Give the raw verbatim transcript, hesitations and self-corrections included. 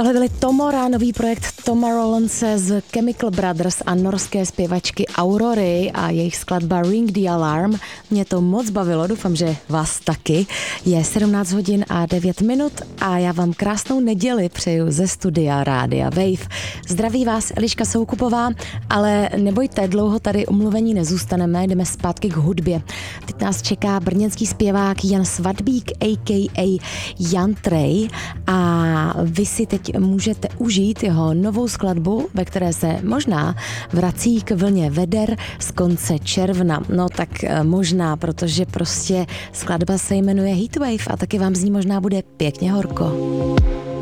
Tohle byly Tomora, nový projekt Toma Rollinse z Chemical Brothers a norské zpěvačky Aurory a jejich skladba Ring the Alarm. Mě to moc bavilo, doufám, že vás taky. Je sedmnáct hodin a devět minut a já vám krásnou neděli přeju ze studia Rádia Wave. Zdraví vás Eliška Soukupová, ale nebojte, dlouho tady umluvení nezůstaneme, jdeme zpátky k hudbě. Teď nás čeká brněnský zpěvák Jan Svadbík, a k a. Jan Trej, a vy si teď můžete užít jeho novou skladbu, ve které se možná vrací k vlně veder z konce června. No tak možná, protože prostě skladba se jmenuje Heatwave a taky vám z ní možná bude pěkně horko.